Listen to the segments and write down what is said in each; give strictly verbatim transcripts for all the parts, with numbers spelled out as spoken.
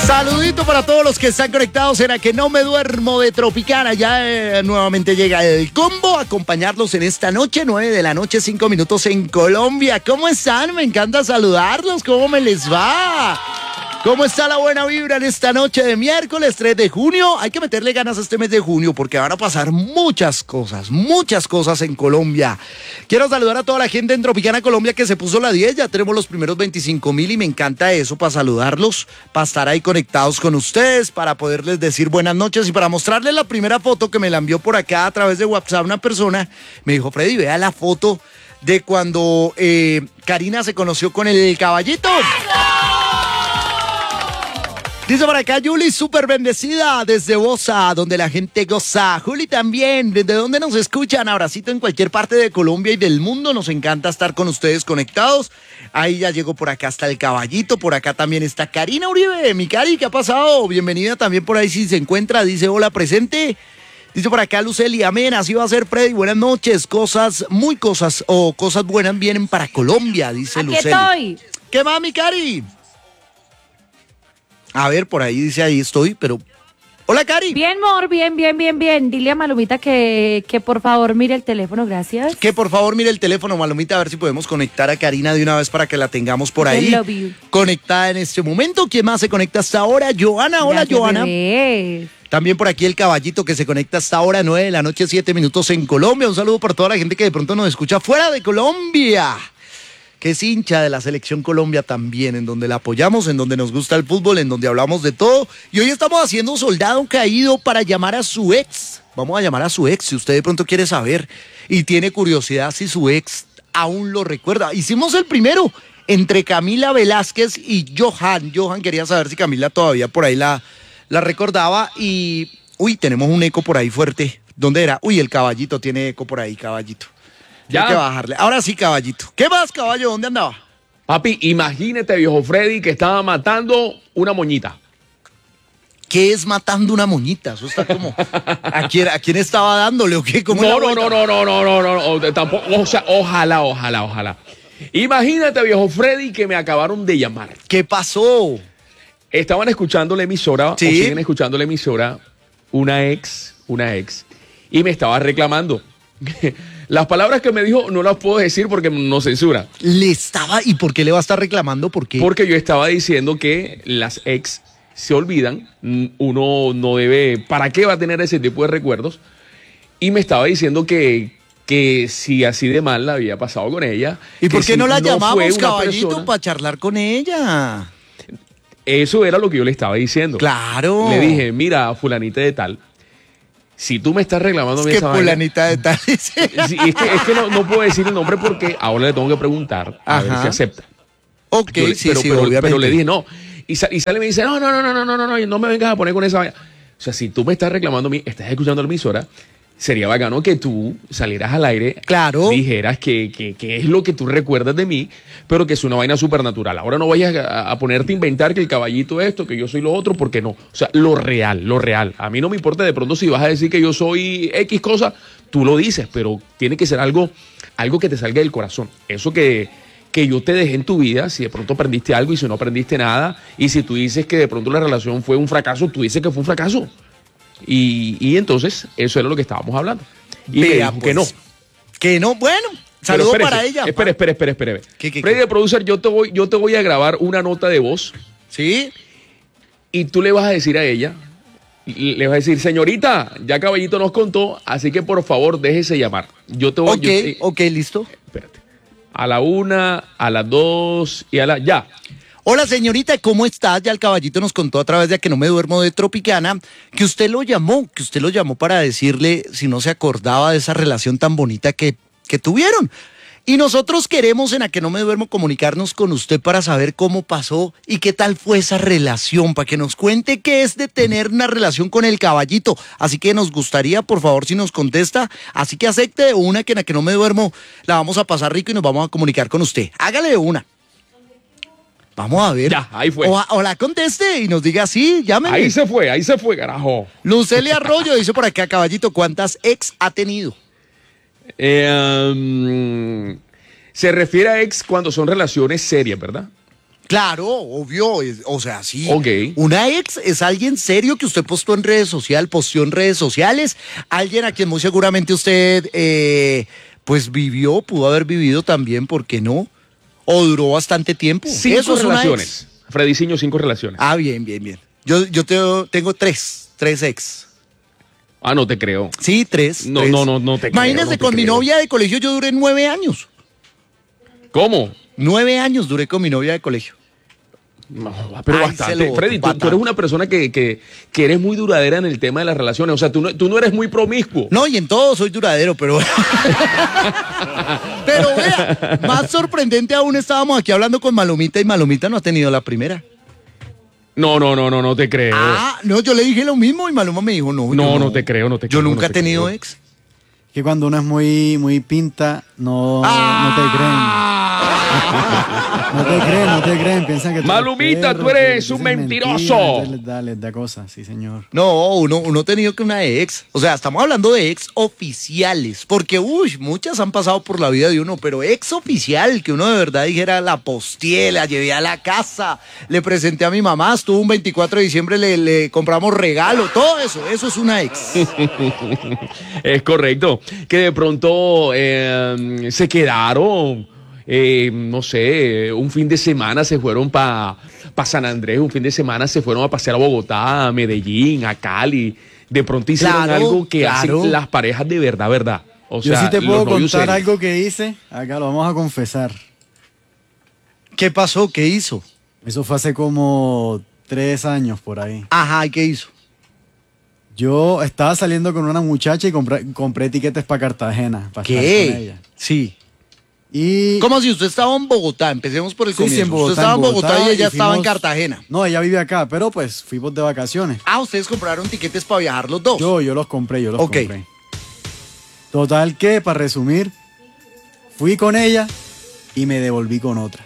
Saludito para todos los que están conectados en A Que No Me Duermo de Tropicana. Ya eh, nuevamente llega el combo a acompañarlos en esta noche, nueve de la noche, cinco minutos en Colombia. ¿Cómo están? Me encanta saludarlos. ¿Cómo me les va? ¿Cómo está la buena vibra en esta noche de miércoles tres de junio? Hay que meterle ganas a este mes de junio porque van a pasar muchas cosas, muchas cosas en Colombia. Quiero saludar a toda la gente en Tropicana Colombia que se puso la diez. Ya tenemos los primeros veinticinco mil y me encanta eso, para saludarlos, para estar ahí conectados con ustedes, para poderles decir buenas noches y para mostrarles la primera foto que me la envió por acá a través de WhatsApp una persona. Me dijo: Freddy, vea la foto de cuando eh, Karina se conoció con el caballito. Dice por acá Juli, súper bendecida desde Bosa, donde la gente goza. Juli también, ¿desde dónde nos escuchan? Abracito en cualquier parte de Colombia y del mundo. Nos encanta estar con ustedes conectados. Ahí ya llegó por acá hasta el caballito. Por acá también está Karina Uribe. Mi Cari, ¿qué ha pasado? Bienvenida también por ahí si se encuentra. Dice hola, presente. Dice por acá Luceli, amén, así va a ser, Freddy. Buenas noches. Cosas, muy cosas o cosas buenas vienen para Colombia, dice Aquí Luceli. estoy. ¿Qué más, mi Cari? A ver, por ahí dice, ahí estoy, pero... Hola, Cari. Bien, Mor, bien, bien, bien, bien. Dile a Malumita que, que por favor mire el teléfono, gracias. Que por favor mire el teléfono, Malumita, a ver si podemos conectar a Karina de una vez para que la tengamos por ahí. I love you. Conectada en este momento. ¿Quién más se conecta hasta ahora? Joana, hola, Gracias, Joana. bebé. También por aquí el caballito que se conecta hasta ahora, nueve de la noche, siete minutos en Colombia. Un saludo para toda la gente que de pronto nos escucha fuera de Colombia, que es hincha de la Selección Colombia también, en donde la apoyamos, en donde nos gusta el fútbol, en donde hablamos de todo. Y hoy estamos haciendo Soldado Caído para llamar a su ex. Vamos a llamar a su ex, si usted de pronto quiere saber y tiene curiosidad si su ex aún lo recuerda. Hicimos el primero entre Camila Velázquez y Johan. Johan quería saber si Camila todavía por ahí la, la recordaba y... Uy, tenemos un eco por ahí fuerte. ¿Dónde era? Uy, el caballito tiene eco por ahí, caballito. Ya. Hay que bajarle. Ahora sí, caballito. ¿Qué más, caballo? ¿Dónde andaba? Papi, imagínate, viejo Freddy, que estaba matando una moñita. ¿Qué es matando una moñita? Eso está como... ¿A quién, a quién estaba dándole o qué? ¿Cómo No, la no, no, vuelta? no, no, no, no, no, no, tampoco, o sea, ojalá, ojalá, ojalá. Imagínate, viejo Freddy, que me acabaron de llamar. ¿Qué pasó? Estaban escuchando la emisora, Sí. o siguen escuchando la emisora, una ex, una ex, y me estaba reclamando. Las palabras que me dijo no las puedo decir porque nos censura. Le estaba... ¿Y por qué le va a estar reclamando? ¿Por qué? Porque yo estaba diciendo que las ex se olvidan, uno no debe, ¿para qué va a tener ese tipo de recuerdos? Y me estaba diciendo que, que si así de mal la había pasado con ella. ¿Y por qué si no la fue llamamos, una caballito, persona- para charlar con ella? Eso era lo que yo le estaba diciendo. Claro. Le dije, mira, fulanita de tal, si tú me estás reclamando a mí Es que esa vaina- fulanita de tal... Sí, es que, es que no, no puedo decir el nombre porque ahora le tengo que preguntar a ver Ajá. si acepta. Ok, Yo le- sí, pero, sí, pero- obviamente. pero le dije no. Y, sa- y sale y me dice, no, no, no, no, no, no, no, no, no me vengas a poner con esa vaina. O sea, si tú me estás reclamando a mí, estás escuchando la emisora, sería bacano que tú salieras al aire, Claro. dijeras que, que, que es lo que tú recuerdas de mí, pero que es una vaina supernatural. Ahora no vayas a, a ponerte a inventar que el caballito esto, que yo soy lo otro, porque no. O sea, lo real, lo real. A mí no me importa de pronto si vas a decir que yo soy X cosa, tú lo dices, pero tiene que ser algo, algo que te salga del corazón. Eso que, que yo te dejé en tu vida, si de pronto aprendiste algo y si no aprendiste nada, y si tú dices que de pronto la relación fue un fracaso, tú dices que fue un fracaso. Y, y entonces, eso era lo que estábamos hablando. Y me Vea, dijo que no. pues. Que no, bueno, Pero saludo espérese, para ella. Espera, espera, espera, espera. ¿Qué, qué, Freddy, qué? de producer, yo te, voy, yo te voy a grabar una nota de voz ¿Sí? y tú le vas a decir a ella, le vas a decir, señorita, ya Caballito nos contó, así que por favor déjese llamar. Yo te voy Ok, yo te- ok, listo. Espérate. A la una, a las dos y a la... Ya. Hola, señorita, ¿cómo estás? Ya el caballito nos contó a través de A Que No Me Duermo de Tropicana que usted lo llamó, que usted lo llamó para decirle si no se acordaba de esa relación tan bonita que, que tuvieron. Y nosotros queremos en A Que No Me Duermo comunicarnos con usted para saber cómo pasó y qué tal fue esa relación, para que nos cuente qué es de tener una relación con el caballito. Así que nos gustaría, por favor, si nos contesta, así que acepte de una que en A Que No Me Duermo la vamos a pasar rico y nos vamos a comunicar con usted. Hágale de una. Vamos a ver. Ya, ahí fue. O, o la conteste y nos diga sí, llámeme. Ahí se fue, ahí se fue, carajo. Lucelia Arroyo dice por acá, caballito, ¿cuántas ex ha tenido? Eh, um, se refiere a ex cuando son relaciones serias, ¿verdad? Claro, obvio, es- o sea, sí. Ok. Una ex es alguien serio que usted postó en redes sociales, posteó en redes sociales, alguien a quien muy seguramente usted, eh, pues vivió, pudo haber vivido también, ¿por qué no? O duró bastante tiempo. Cinco Eso es una ex. relaciones. Frediciño, cinco relaciones. Ah, bien, bien, bien. Yo, yo te- tengo tres, tres ex. Ah, no te creo. Sí, tres. No, tres. no, no, no te creo, Imagínese, no te con mi creo. novia de colegio yo duré nueve años. ¿Cómo? Nueve años duré con mi novia de colegio. No, pero Ay, se bastante. lo Freddy, tú, botó tú eres una persona que, que, que eres muy duradera en el tema de las relaciones. O sea, tú no, tú no eres muy promiscuo. No, y en todo soy duradero, pero. Pero vea, más sorprendente aún, estábamos aquí hablando con Malumita y Malumita no ha tenido la primera. No, no, no, no, no te creo. Ah, no, yo le dije lo mismo y Maluma me dijo, no. No, yo no te creo, no te Yo creo, nunca no he te tenido creo. ex. Que cuando uno es muy, muy pinta, no, no te creen. No te creen, no te creen. Piensan que tú eres Malumita, perro, tú eres que un dices mentiroso. mentiras, entonces les da, les da cosas, sí, señor. No, uno, uno ha tenido que una ex. O sea, estamos hablando de ex oficiales. Porque, uy, muchas han pasado por la vida de uno, pero ex oficial, que uno de verdad dijera, la posteé, la llevé a la casa, le presenté a mi mamá, estuvo un veinticuatro de diciembre, le, le compramos regalo, todo eso, eso es una ex. Es correcto. Que de pronto eh, se quedaron, eh, no sé, un fin de semana se fueron para pa San Andrés, un fin de semana se fueron a pasear a Bogotá, a Medellín, a Cali. De pronto hicieron Claro, algo que claro. hacen las parejas de verdad, ¿verdad? O Yo sea, sí te los puedo novios contar serios. algo que hice. Acá lo vamos a confesar. ¿Qué pasó? ¿Qué hizo? Eso fue hace como tres años por ahí. Ajá, ¿y qué hizo? Yo estaba saliendo con una muchacha y compré, compré tiquetes para Cartagena. Para estar con ¿Qué? ella. Sí. Y ¿Cómo si usted estaba en Bogotá? Empecemos por el Sí, sí, comienzo. en Bogotá, usted estaba en en Bogotá, Bogotá y ella y estaba en fuimos- Cartagena. No, ella vive acá, pero pues fuimos de vacaciones. Ah, ustedes compraron tiquetes para viajar los dos. Yo, yo los compré, yo los Ok. compré. Total que, para resumir, fui con ella y me devolví con otra.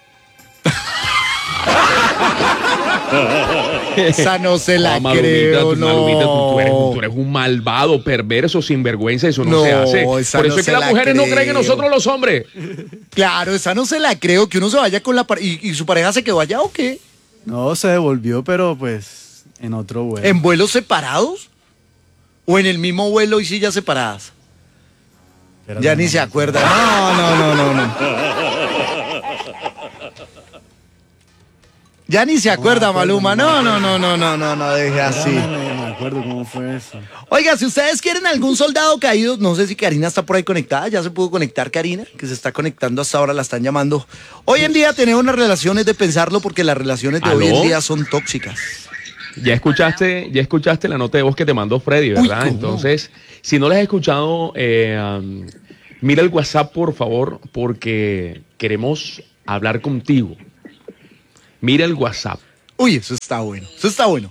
Esa no se la No, Malumita, creo, tú, no. Malumita, tú, tú eres, tú eres un malvado, perverso, sinvergüenza, eso no, No, se hace. esa Por eso no es que se las la mujeres no creen en creo. nosotros los hombres. Claro, esa no se la creo, que uno se vaya con la pareja. ¿Y, y su pareja se quedó allá o qué? No, se devolvió, pero pues en otro vuelo. ¿En vuelos separados? ¿O en el mismo vuelo y sillas separadas? Espérate, Ya no, ni se no, acuerda. No, no, no, no, no. Ya ni se acuerda, acuerdo, Maluma. no No, me no, no, no, no, no, no, deje así. No me, me acuerdo cómo fue eso. Oiga, si ustedes quieren algún soldado caído, no sé si Karina está por ahí conectada, ya se pudo conectar Karina, que se está conectando hasta ahora, la están llamando. Hoy en día tenemos unas relaciones de pensarlo porque las relaciones de hoy en ¿Aló? día son tóxicas. Ya escuchaste, ya escuchaste la nota de voz que te mandó Freddy, Uy, ¿verdad? ¿cómo? Entonces, si no la has escuchado, eh, um, mira el WhatsApp, por favor, porque queremos hablar contigo. Mira el WhatsApp. Uy, eso está bueno, eso está bueno.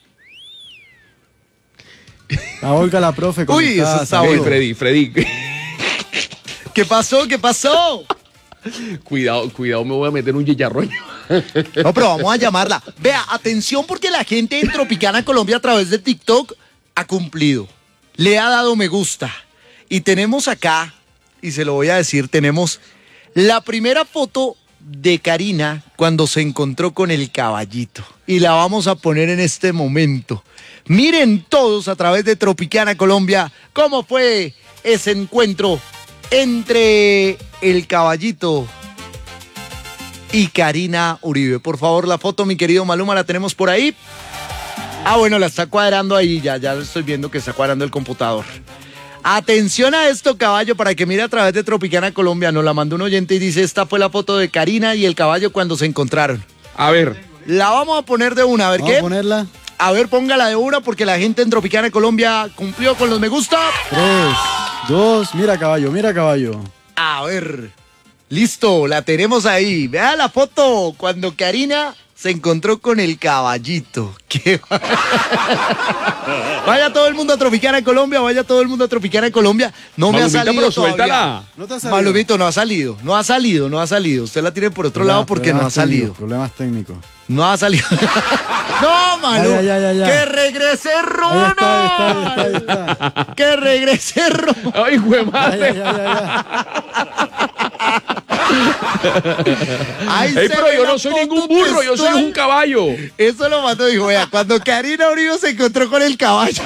A Olga la profe. ¿cómo Uy, eso estás? está Hey, bueno. Freddy, Freddy, ¿Qué pasó? ¿Qué pasó? cuidado, cuidado, me voy a meter un chicharroño. No, pero vamos a llamarla. Vea, atención porque la gente en Tropicana Colombia a través de TikTok ha cumplido. Le ha dado me gusta. Y tenemos acá, y se lo voy a decir, tenemos la primera foto de Karina cuando se encontró con el caballito. Y la vamos a poner en este momento. Miren todos a través de Tropicana Colombia cómo fue ese encuentro entre el caballito y Karina Uribe. Por favor, la foto, mi querido Maluma, la tenemos por ahí. Ah, bueno, la está cuadrando ahí, ya, ya estoy viendo que está cuadrando el computador. Atención a esto, caballo, para que mire a través de Tropicana Colombia. Nos la mandó un oyente y dice, esta fue la foto de Karina y el caballo cuando se encontraron. A ver, La vamos a poner de una, a ver Vamos qué. a ponerla. A ver, póngala de una porque la gente en Tropicana Colombia cumplió con los me gusta. Tres, dos, mira caballo, mira caballo. A ver, listo, la tenemos ahí. Vea la foto cuando Karina se encontró con el caballito. ¿Qué? Vaya todo el mundo a Tropicana Colombia, vaya todo el mundo a Tropicana Colombia. No me ha Malumita, salido pero todavía. suéltala. ¿No te ha salido? Malumito, no ha salido, no ha salido, no ha salido. Usted la tiene por otro lado porque no ha Problemas técnicos, salido. Problemas técnicos. No ha salido. No, Malu. Ya, ya, ya, ya. Que regrese Ahí Rona. está, ahí está, ahí está, ahí está. Que regrese Rona. ay, güey, Ya, madre. ya, ya, ya, ya. Ahí Ey, se pero ve yo la no soy foto ningún burro, yo soy textual. un caballo. Eso lo mandó, dijo, vea, cuando Karina Uribe se encontró con el caballo.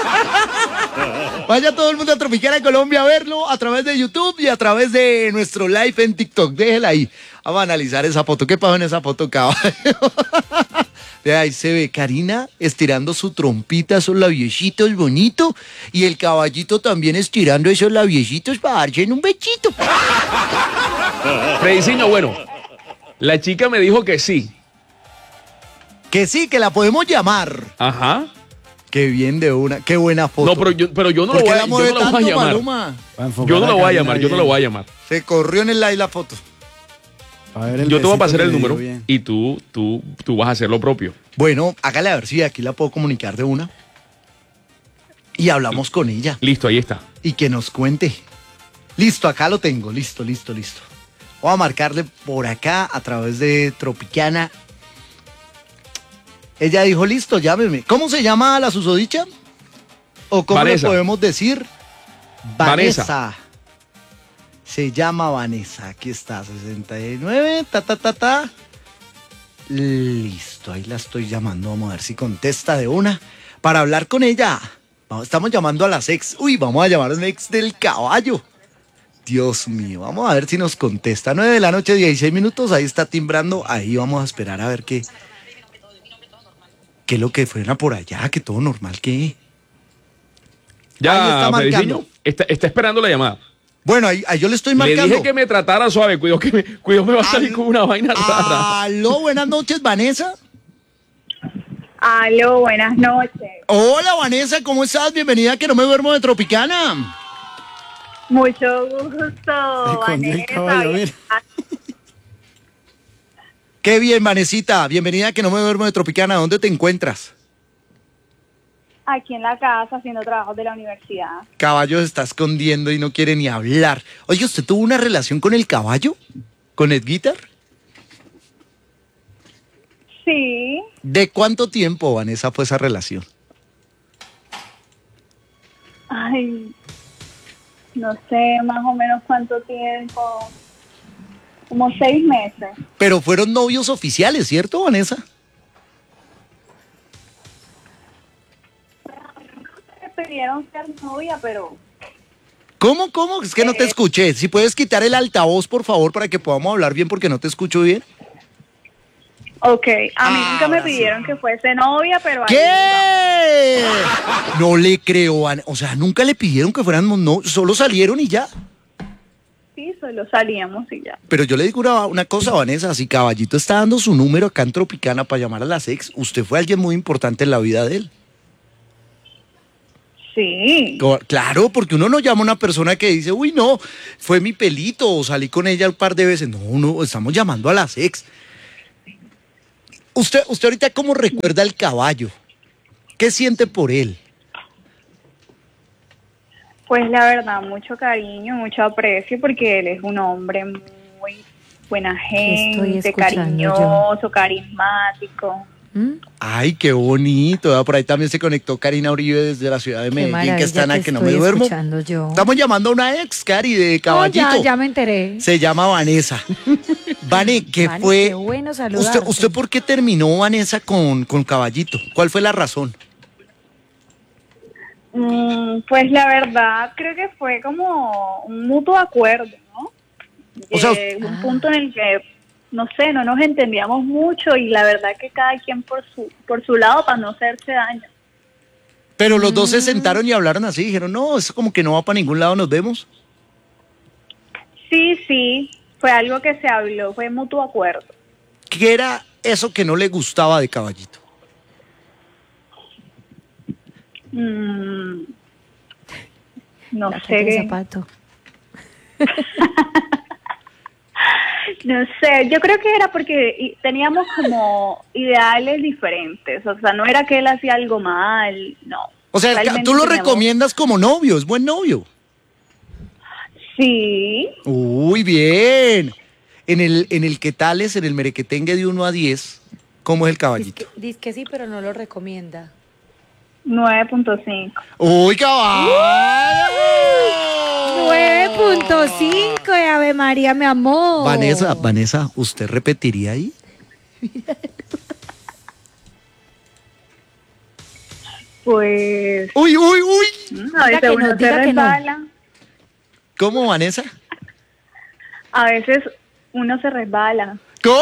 Vaya todo el mundo a Tropicana Colombia a verlo a través de YouTube y a través de nuestro live en TikTok. Déjela ahí. Vamos a analizar esa foto. ¿Qué pasó en esa foto, caballo? Vea, ahí se ve Karina estirando su trompita, esos labiecitos bonitos. Y el caballito también estirando esos labiecitos para darse en un bechito. Frediciño, bueno, la chica me dijo que sí. Que sí, que la podemos llamar. Ajá. Qué bien de una, qué buena foto. No, pero yo, pero yo no ¿Por lo qué voy, la a- yo mueve no la voy a tanto, llamar. Maluma? Pa' enfocar Yo no a la voy a Karina llamar, yo no la bien. voy a llamar. Se corrió en el live la foto. Pa' ver el Yo te voy a besito pasar que el le dio número bien. y tú, tú, tú vas a hacer lo propio. Bueno, hágale a ver si aquí la puedo comunicar de una. Y hablamos con ella. Listo, ahí está. Y que nos cuente. Listo, acá lo tengo. Listo, listo, listo. Voy a marcarle por acá a través de Tropicana. Ella dijo, listo, llámeme. ¿Cómo se llama la susodicha? ¿O cómo Vanessa. le podemos decir? Vanessa. Vanessa. Se llama Vanessa. Aquí está, sesenta y nueve, ta, ta, ta, ta. Listo, ahí la estoy llamando. Vamos a ver si contesta de una. Para hablar con ella. Vamos, estamos llamando a las ex. Uy, vamos a llamar a una ex del caballo. Dios mío, vamos a ver si nos contesta. nueve de la noche, dieciséis minutos. Ahí está timbrando. Ahí vamos a esperar a ver qué. ¿Qué es lo que fuera por allá? Que todo normal, ¿qué? Ahí está Ya, marcando. Frediciño, está, está esperando la llamada. Bueno, ahí, ahí yo le estoy Le marcando. dije que me tratara suave, cuidado que me, cuidado me va a salir Al- con una vaina rara. Aló, buenas noches, Vanessa. Aló, buenas noches. Hola, Vanessa, ¿cómo estás? Bienvenida a Que No Me Duermo de Tropicana. Mucho gusto, Escondió el Vanessa. caballo, mira. Qué bien, Vanesita. Bienvenida a Que No Me Duermo de Tropicana. ¿Dónde te encuentras? Aquí en la casa haciendo trabajos de la universidad. Caballo se está escondiendo y no quiere ni hablar. Oye, ¿usted tuvo una relación con el caballo? ¿Con Ed Guitar? Sí, ¿De cuánto tiempo, Vanessa, fue esa relación? ay, no sé más o menos cuánto tiempo, como seis meses. Pero fueron novios oficiales, ¿cierto, Vanessa? Me pidieron ser novia, pero ¿Cómo, cómo? Es que no te Eh. escuché. Si puedes quitar el altavoz, por favor, para que podamos hablar bien, porque no te escucho bien. ok, a mí Ah, nunca me ahora sí. pidieron que fuese novia, pero ahí ¿Qué? No le creo, Van- o sea, nunca le pidieron que fueran, no, solo salieron y ya. iba. Sí, solo salíamos y ya. Pero yo le digo una, una cosa, Vanessa, si Caballito está dando su número acá en Tropicana para llamar a las ex, usted fue alguien muy importante en la vida de él. Sí, Co- Claro, porque uno no llama a una persona que dice, uy, no, fue mi pelito o salí con ella un par de veces. No, no, estamos llamando a las ex. Usted, usted ahorita, ¿cómo recuerda el caballo? ¿Qué siente por él? pues la verdad, mucho cariño, mucho aprecio, porque él es un hombre muy buena Estoy gente, escuchando cariñoso, carismático. ¿Mm? Ay, qué bonito. ¿verdad? Por ahí también se conectó Karina Uribe desde la ciudad de Qué Medellín, maravilla que están a que que no me estoy duermo. escuchando yo. Estamos llamando a una ex, Cari, de No, Caballito. ya, ya me enteré. Se llama Vanessa. Vane, ¿qué Vane, fue? qué bueno saludarte. ¿Usted, ¿Usted por qué terminó, Vanessa, con, con Caballito? ¿Cuál fue la razón? Mm, pues la verdad, creo que fue como un mutuo acuerdo, ¿no? O sea, Llegó un punto en el que, no sé, no nos entendíamos mucho y la verdad que cada quien por su, por su lado para no hacerse daño. Pero los dos se sentaron y hablaron así, dijeron, no, eso como que no va para ningún lado, nos vemos. Sí, sí, fue algo que se habló, fue mutuo acuerdo. ¿Qué era eso que no le gustaba de Caballito? Mm, no La sé, talla de qué- zapato. no sé, yo creo que era porque i- teníamos como ideales diferentes, o sea, no era que él hacía algo mal, no. O sea, Realmente tú lo teníamos- recomiendas como novio, es buen novio. Sí, Uy, bien. En el, en el que tales, en el merequetengue de uno a diez, ¿cómo es el Caballito? Dice que, dice que sí, pero no lo recomienda. nueve punto cinco. ¡Uy, caballo! nueve punto cinco de Ave María, mi amor. Vanessa, Vanessa, ¿usted repetiría ahí? Pues Uy, uy, uy. mm, a Diga veces que uno no, se diga que no. resbala, ¿Cómo, Vanessa? a veces uno se resbala. ¿Cómo?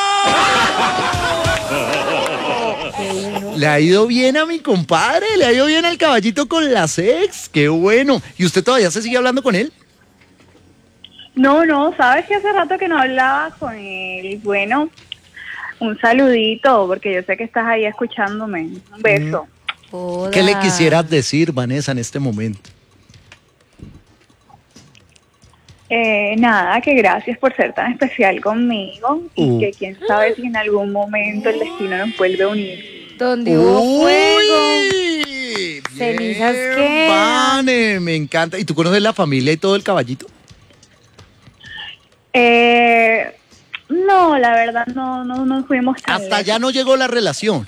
Le ha ido bien a mi compadre, le ha ido bien al caballito con las ex, qué bueno. ¿Y usted todavía se sigue hablando con él? No, no, sabes que hace rato que no hablaba con él. Bueno, un saludito, porque yo sé que estás ahí escuchándome. Un beso. Joda. ¿Qué le quisieras decir, Vanessa, en este momento? Eh, nada, que gracias por ser tan especial conmigo y Uh. que quién sabe si en algún momento el destino nos vuelve a unir. Donde hubo fuego. Uy, cenizas bien, quedan. Vane, me encanta. ¿Y tú conoces la familia y todo el caballito? Eh, no, la verdad no, no, no fuimos tan Hasta allá lejos. no llegó la relación.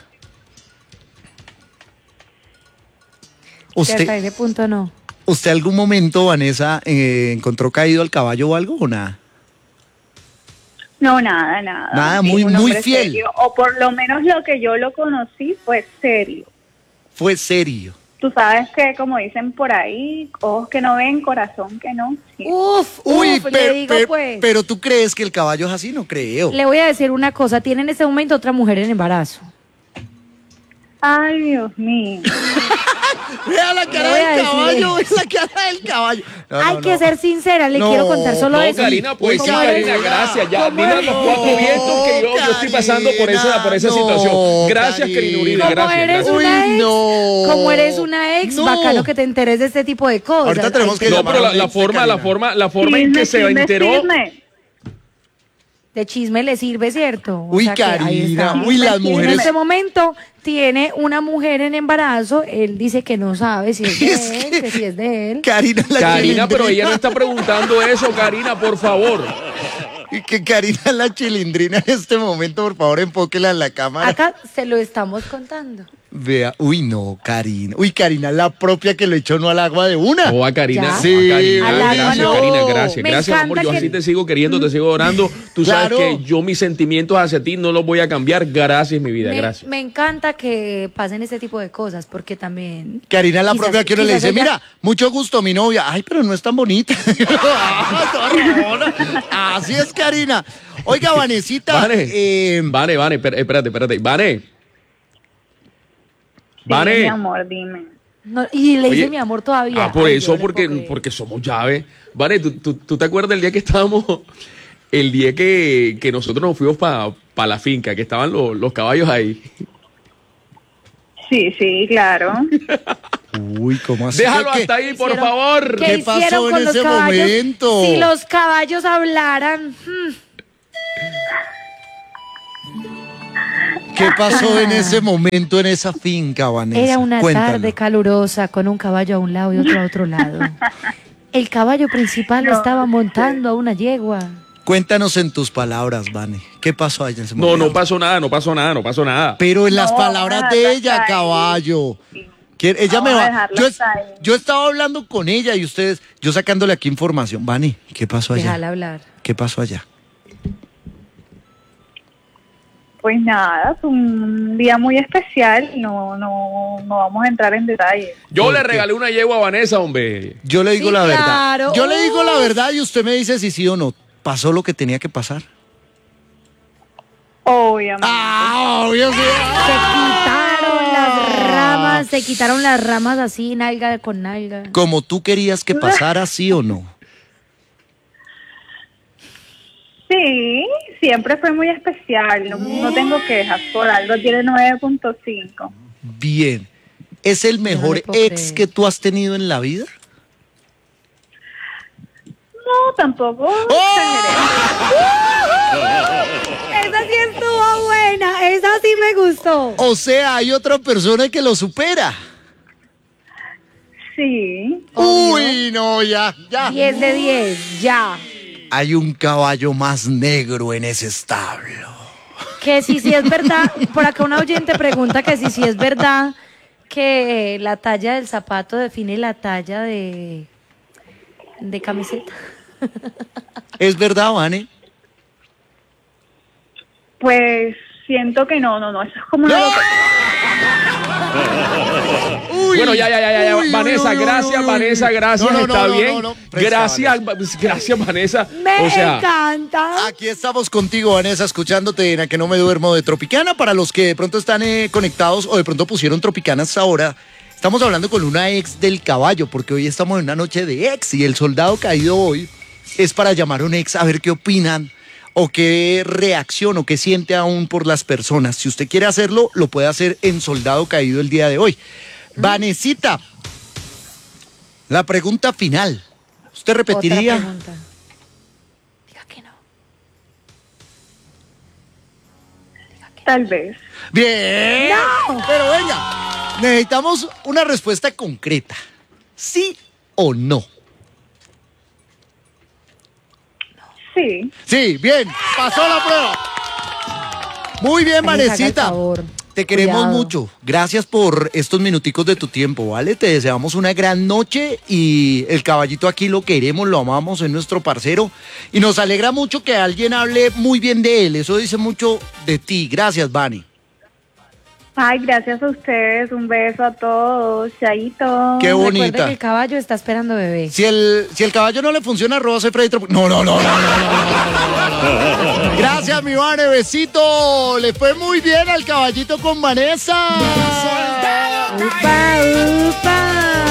Que hasta ¿Usted, ese punto no. ¿Usted algún momento, Vanessa, eh, encontró caído al caballo o algo o nada? No, nada, nada. Nada, Sí, muy- un muy hombre fiel. serio, o por lo menos lo que yo lo conocí fue serio. Fue serio. Tú sabes que, como dicen por ahí, ojos que no ven, corazón que no. Sí. Uf, Uy, uf, le pero, digo pues. pero tú crees que el caballo es así, no creo. Le voy a decir una cosa, tiene en este momento otra mujer en embarazo. Ay, Dios mío. Vea la cara voy a del decir caballo, es la cara del caballo. No, Hay no, que no. ser sincera, le No, quiero contar solo No, eso. Karina, pues sí, ¿Cómo Karina, eres? gracias. Ya, ¿Cómo dile a eres? los cuatro vientos que yo, yo estoy pasando por esa, por esa No, situación. Gracias, Karina. Karina Uribe, Como gracias. eres gracias. una Uy, ex, no. como eres una ex, No. bacano que te enteres de este tipo de cosas. Ahorita tenemos que Ay, No, llamar pero a la, un la ex de forma, la Karina. forma, la forma en Chisme, que se chisme, enteró. chisme. de chisme le sirve, ¿cierto? O Uy, sea que ahí Karina, está. uy, las En En mujeres. este momento tiene una mujer en embarazo, él dice que no sabe si es de Es él, que- que si es de él. Karina, la Karina, pero ella no chilindrina. está preguntando eso, Karina, por favor. Y que Karina es la chilindrina en este momento, por favor, enfóquela en la cámara. Acá se lo estamos contando. Vea, uy, no, Karina. Uy, Karina, la propia que lo echó no al agua de una. O a Karina, Ya. o a Sí, Karina, al agua gracias, no. Karina, gracias, Me gracias, amor. encanta Yo que- así te sigo queriendo, te sigo orando. Tú Claro. sabes que yo mis sentimientos hacia ti no los voy a cambiar. Gracias, mi vida, Me, gracias. me encanta que pasen este tipo de cosas, porque también... Karina es la quizás- propia que uno le quizás dice, ella- mira, mucho gusto, mi novia. Ay, pero no es tan bonita. Ah, toda rabona. Así es, Karina. Oiga, Vanesita. Vane, eh, Vane, Vane, espérate, espérate, espérate. Vane. Sí, mi Vane. amor, dime. No, y le dice Oye, mi amor todavía. Ah, por Ay, yo eso, no le porque, puedo creer. porque somos llaves. Vane, ¿tú, tú, tú te acuerdas el día que estábamos, el día que, que nosotros nos fuimos para la finca, que estaban los, los caballos ahí? Sí, sí, claro. Uy, ¿cómo así? Déjalo ¿Qué- hasta ahí, por Hicieron- favor. ¿Qué ¿Qué pasó hicieron en con los ese caballos? momento? Si los caballos hablaran. hmm, ¿Qué pasó en ese momento en esa finca, Vanessa? Era una Cuéntalo. tarde calurosa con un caballo a un lado y otro a otro lado. El caballo principal No, estaba montando a una yegua. Cuéntanos en tus palabras, Vane. ¿Qué pasó allá en ese No, momento? no pasó nada, no pasó nada, no pasó nada. Pero en las No, palabras vamos a de dejarlo ella, hasta ahí. caballo. Que ella Vamos me a va. dejarlo Yo, hasta ahí. yo estaba hablando con ella y ustedes, yo sacándole aquí información. Vane, ¿qué pasó allá? Déjala hablar. ¿Qué pasó allá? Pues nada, fue un día muy especial. No, no, no vamos a entrar en detalles. Yo ¿Por le qué? regalé una yegua a Vanessa, hombre. Yo le digo Sí, la verdad. claro. Yo le digo la Uf. verdad y usted me dice si sí o no. ¿Pasó lo que tenía que pasar? Obviamente. Ah, obvio sí. Se quitaron las ramas, se quitaron las ramas así, nalga con nalga. Como tú querías que pasara, sí o no. Sí, siempre fue muy especial. No, no tengo quejas. Por algo tiene nueve punto cinco. Bien. ¿Es el mejor le puedo ex creer. que tú has tenido en la vida? No, tampoco. Esa sí estuvo buena, esa sí me gustó. O sea, hay otra persona que lo supera. Sí. Uy, no, ya, ya. diez de diez, ya. Hay un caballo más negro en ese establo. Que si sí es verdad, por acá una oyente pregunta que si sí es verdad que la talla del zapato define la talla de de camiseta. ¿Es verdad, Vane? Pues siento que no, no, no, eso es como una... ¡No! Uy, Bueno, ya, ya, ya, ya, ya. uy, Vanessa, uy, uy, gracias, uy. Vanessa, gracias, No, no, no, está no, bien. no, no. Presta, Gracias, gracias, Vanessa. Me O sea, encanta. Aquí estamos contigo, Vanessa, escuchándote en A Que No Me Duermo de Tropicana. Para los que de pronto están eh, conectados o de pronto pusieron Tropicana hasta ahora, estamos hablando con una ex del caballo, porque hoy estamos en una noche de ex y el soldado caído hoy es para llamar a un ex a ver qué opinan o qué reacción o qué siente aún por las personas. Si usted quiere hacerlo, lo puede hacer en Soldado Caído el día de hoy. Mm. Vanesita, la pregunta final. ¿Usted repetiría? Otra pregunta. Diga que no. Diga que Tal vez. Bien. No. Pero venga, necesitamos una respuesta concreta. ¿Sí o no? Sí. Sí, bien. Pasó la prueba. Muy bien, Vanessa, haga el Vanesita. favor. Te queremos Cuidado. mucho. Gracias por estos minuticos de tu tiempo, ¿vale? Te deseamos una gran noche y el caballito aquí lo queremos, lo amamos, es nuestro parcero. Y nos alegra mucho que alguien hable muy bien de él. Eso dice mucho de ti. Gracias, Vani. Ay, gracias a ustedes. Un beso a todos. Chaito. Qué Recuerde bonita. que el caballo está esperando bebé. Si el, si el caballo no le funciona, arroba soy Freddy Trop- No, no, no, no, no, no, no, no. Gracias, mi Vane, besito. Le fue muy bien al caballito con Vanessa. ¡Upa, upa!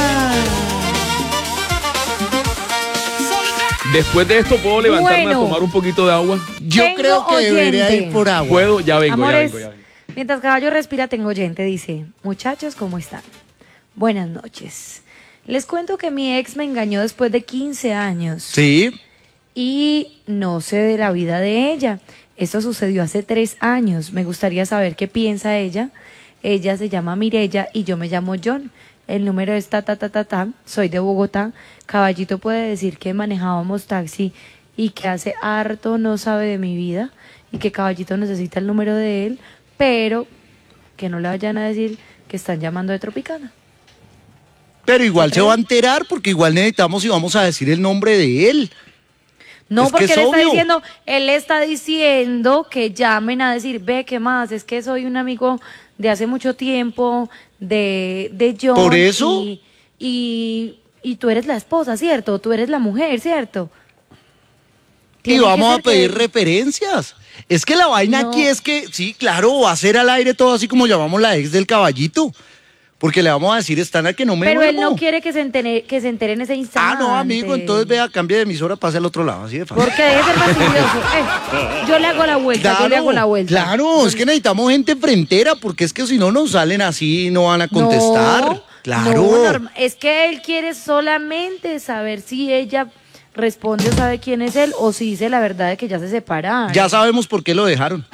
después de esto, ¿puedo levantarme Bueno. a tomar un poquito de agua? Yo Tengo creo que debería oyente. ir por agua. ¿Puedo? Ya vengo, ya Amores, vengo, ya vengo. mientras caballo respira, tengo oyente. Dice, muchachos, ¿cómo están? Buenas noches. Les cuento que mi ex me engañó después de quince años. Sí. Y no sé de la vida de ella. Esto sucedió hace tres años. Me gustaría saber qué piensa ella. Ella se llama Mirella y yo me llamo John. El número es ta, ta, ta, ta, ta. Soy de Bogotá. Caballito puede decir que manejábamos taxi y que hace harto no sabe de mi vida y que Caballito necesita el número de él, pero que no le vayan a decir que están llamando de Tropicana. Pero igual ¿Sí se va a creen? enterar porque igual necesitamos y vamos a decir el nombre de él. No, Es que porque es él está obvio. diciendo, él está diciendo que llamen a decir, ve, ¿qué más? Es que soy un amigo de hace mucho tiempo, de, de John. ¿Por eso? Y, y, y tú eres la esposa, ¿cierto? Tú eres la mujer, ¿cierto? Y Tiene que vamos a ser que- pedir referencias. Es que la vaina No. aquí es que, sí, claro, va a ser al aire todo así como llamamos la ex del caballito. Porque le vamos a decir, están a que no me Pero él duermo. no quiere que se entere, que se entere en ese Ah, instante. no, amigo, entonces vea, cambie de emisora, pase al otro lado, así de fácil. Porque deje ser fastidioso. Eh, yo le hago la vuelta, yo le hago la vuelta. Claro, es que necesitamos gente frentera, porque es que si no nos salen así, no van a contestar. No, claro. no, norma- es que él quiere solamente saber si ella responde o sabe quién es él o si dice la verdad de que ya se separaron. Ya sabemos por qué lo dejaron.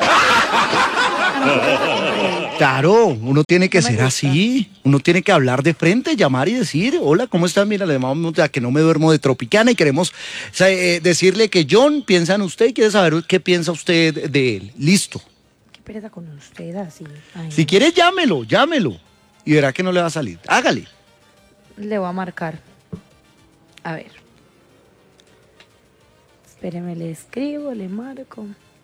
Claro, uno tiene que No me ser gusta. así, uno tiene que hablar de frente, llamar y decir, hola, ¿cómo estás? Mira, le llamamos a Que No Me Duermo de Tropicana y queremos o sea, eh, decirle que John piensa en usted y quiere saber qué piensa usted de él. Listo. Qué pereza con usted así. Ay, Si quiere, llámelo, llámelo. Y verá que no le va a salir. Hágale. le voy a marcar. A ver. Espéreme, le escribo, le marco.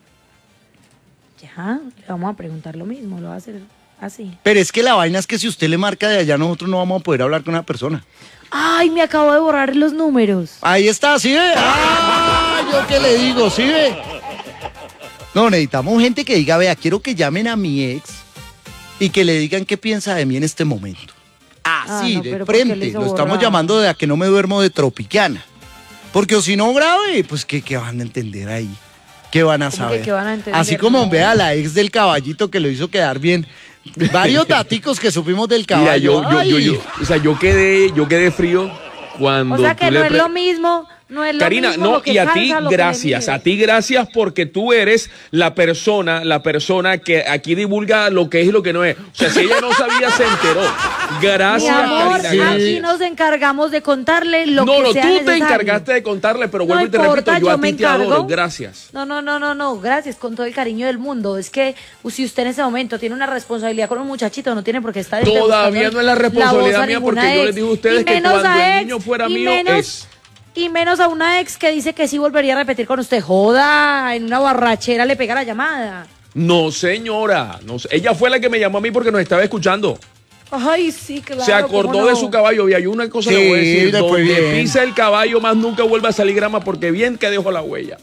Ya, le vamos a preguntar lo mismo, lo va a hacer así. Pero es que la vaina es que si usted le marca de allá, nosotros no vamos a poder hablar con una persona. Ay, me acabo de borrar los números. Ahí está, ¿sí ve? ¡Ah! ¿Yo qué le digo? ¿Sí ve? No, necesitamos gente que diga, vea, quiero que llamen a mi ex y que le digan qué piensa de mí en este momento. Así, Ah, no, de pero ¿por qué le frente. hizo Lo estamos borrar? llamando de A Que No Me Duermo de Tropicana. Porque o si no grave, pues ¿qué, qué van a entender ahí? ¿Qué van a ¿Cómo que saber? qué van a entender? Así como No. vea la ex del caballito que lo hizo quedar bien. Varios daticos que supimos del Mira, caballo. yo, yo, yo, Ay. yo, o sea, yo quedé, yo quedé frío cuando O sea tú que le no es pre- lo mismo, no es lo Karina, mismo no, lo que y a ti calza, lo que le gracias, mide. a ti gracias porque tú eres la persona, la persona que aquí divulga lo que es y lo que no es. O sea, si ella no sabía, se enteró. Mi Gracias, amor, Karina. aquí gracias. nos encargamos de contarle lo no, que no, sea tú te necesario. encargaste de contarle, pero No vuelvo y te importa, repito, yo, yo a me ti te adoro. encargo. Gracias. No, no, no, no, no, gracias, con todo el cariño del mundo. Es que uh, si usted en ese momento tiene una responsabilidad con un muchachito, no tiene por qué estar... Todavía buscando no es la responsabilidad voz a mía ninguna porque yo ex. les dije a ustedes Y que menos cuando a el ex, niño fuera y mío menos- es. Y menos a una ex que dice que sí volvería a repetir con usted. Joda, en una borrachera le pega la llamada. No, señora. No, sé. Ella fue la que me llamó a mí porque nos estaba escuchando. Ay, sí, claro. Se acordó ¿cómo no? de su caballo. Y hay una cosa Sí, que voy a decir. le fue Donde bien. pisa el caballo, más nunca vuelve a salir grama porque bien que dejó la huella.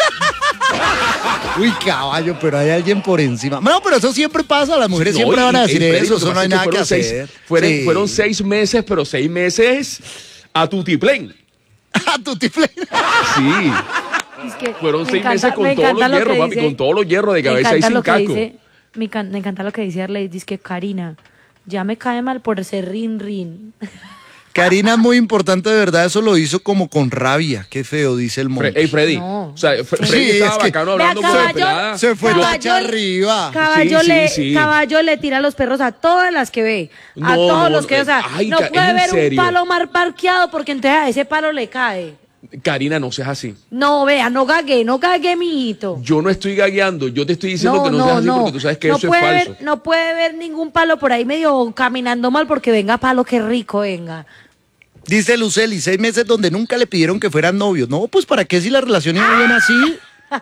Uy, caballo, pero hay alguien por encima. No, pero eso siempre pasa, las mujeres No, siempre y- van a y- decir y Freddy, eso, lo eso que no pasa hay es que nada que fueron hacer. seis- fueron, Sí. fueron seis meses, pero seis meses a tutiplén. A tutiflén. Sí. Es que Fueron me seis encanta- meses con me todos encanta los lo hierros, que papi, dice- con todos los hierros de me cabeza y encanta sin lo que casco. dice- me, can- me encanta lo que dice Arley, dice que Karina, ya me cae mal por ser rin rin. Karina es muy importante, de verdad, eso lo hizo como con rabia. Qué feo, dice el Fre- monte. Ey, Freddy. No. O sea, Fre- Sí, Freddy estaba es que- bacano Vea, hablando con la caballo, pelada. Se fue Caballo- tacha arriba. Caballo, Sí, sí, le, sí. Caballo le tira a los perros a todas las que ve. A No, todos no, los que, o sea, ay, no ca- puede ¿es en ver un serio? palo mal parqueado porque entonces a ese palo le cae. Karina, no seas así. No, vea, no gague, no gague, mijito. Yo no estoy gagueando, yo te estoy diciendo que no, seas así porque tú sabes que no eso es puede falso. ver, no puede ver ningún palo por ahí medio caminando mal porque venga palo, qué rico, venga. Dice Luceli, seis meses donde nunca le pidieron que fueran novios. No, pues ¿para qué si la relación iba bien así?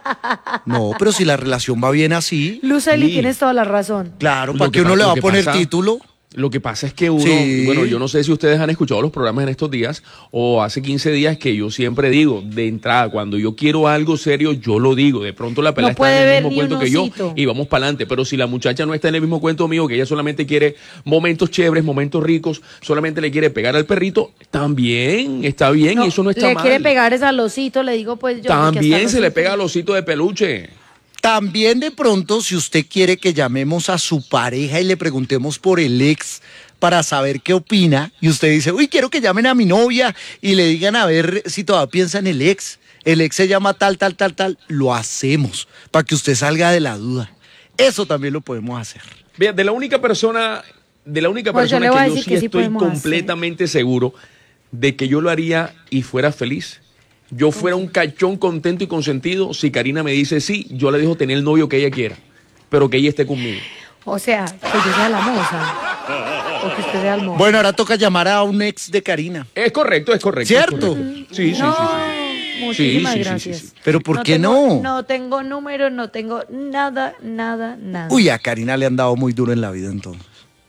No, pero si la relación va bien así, Lucely, Sí. tienes toda la razón. claro, Lo ¿para que qué uno pa- le lo va a que poner pasa- título? Lo que pasa es que uno, Sí. bueno, yo no sé si ustedes han escuchado los programas en estos días o hace quince días que yo siempre digo, de entrada, cuando yo quiero algo serio, yo lo digo. De pronto la pelada No está puede en el ver mismo ni cuento un que yo osito. y vamos para adelante. Pero si la muchacha no está en el mismo cuento mío, que ella solamente quiere momentos chéveres, momentos ricos, solamente le quiere pegar al perrito, también está bien No, y eso no está le mal. quiere pegar es al osito, le digo pues yo. porque hasta También los se le osito- pega al osito de peluche. También de pronto, si usted quiere que llamemos a su pareja y le preguntemos por el ex para saber qué opina, y usted dice, uy, quiero que llamen a mi novia y le digan a ver si todavía piensa en el ex, el ex se llama tal, tal, tal, tal, lo hacemos para que usted salga de la duda. Eso también lo podemos hacer. Vea, de la única persona, de la única Pues yo persona le voy a que yo decir sí que sí estoy podemos hacer. completamente seguro de que yo lo haría y fuera feliz. Yo fuera un cachón contento y consentido si Karina me dice sí, yo le dejo tener el novio que ella quiera, pero que ella esté conmigo. O sea, que yo sea la moza. O que usted sea el mozo. Bueno, ahora toca llamar a un ex de Karina. Es correcto, es correcto. ¿Cierto? es correcto. Sí, sí, no, sí, sí. muchísimas Sí, sí, sí, gracias. sí, sí. Pero ¿por qué tengo- no? No tengo número, no tengo nada, nada, nada. Uy, a Karina le han dado muy duro en la vida entonces.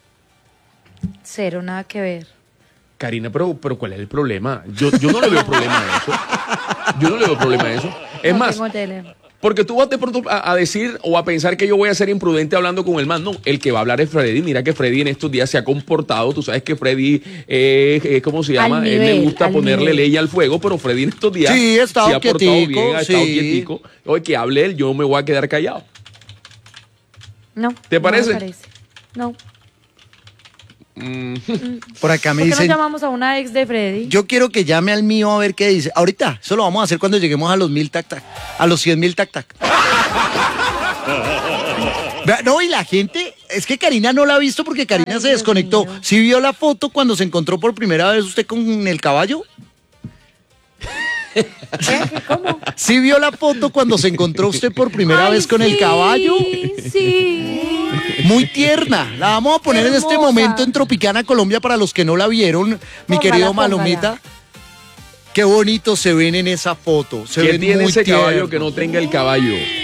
Cero, nada que ver. Karina, pero, pero ¿cuál es el problema? Yo, yo no le veo problema a eso. Yo no le veo problema a eso. Es No más, tengo tele. porque tú vas de pronto a, a decir o a pensar que yo voy a ser imprudente hablando con el man. No, el que va a hablar es Freddy. Mira que Freddy en estos días se ha comportado. Tú sabes que Freddy, eh, eh, ¿cómo se llama? Al Él nivel, le gusta al ponerle nivel. leña al fuego, pero Freddy en estos días Sí, ha estado se ha portado quietico, bien, ha estado sí. quietico. Oye, que hable él, yo me voy a quedar callado. No. ¿Te parece? No me parece. No. Por acá me ¿Por qué no dicen, llamamos a una ex de Freddy? yo quiero que llame al mío a ver qué dice. Ahorita, eso lo vamos a hacer cuando lleguemos a los mil tac tac, a los cien mil tac tac. Vea, no, y la gente, es que Karina no la ha visto porque Karina Ay, se Dios desconectó. mío. ¿Sí vio la foto cuando se encontró por primera vez usted con el caballo? ¿Qué? ¿Qué? ¿Cómo? ¿Sí vio la foto cuando se encontró usted por primera Ay, vez con el sí, caballo? Sí. Muy tierna. La vamos a poner en este Hermosa. momento en Tropicana, Colombia, para los que no la vieron, mi Póngala, querido póngala. Malomita. Qué bonito se ven en esa foto. Se ¿Qué ven tiene muy ese caballo tiernos. que no tenga el caballo?